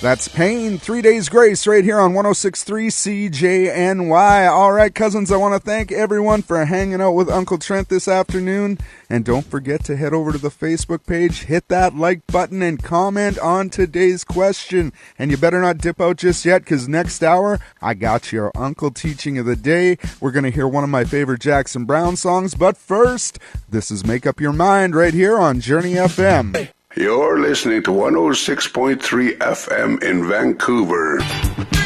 That's Pain, 3 Days Grace, right here on 106.3 CJNY. All right, cousins, I want to thank everyone for hanging out with Uncle Trent this afternoon. And don't forget to head over to the Facebook page, hit that like button, and comment on today's question. And you better not dip out just yet, because next hour, I got your Uncle Teaching of the Day. We're going to hear one of my favorite Jackson Browne songs. But first, this is Make Up Your Mind right here on Journey FM. You're listening to 106.3 FM in Vancouver.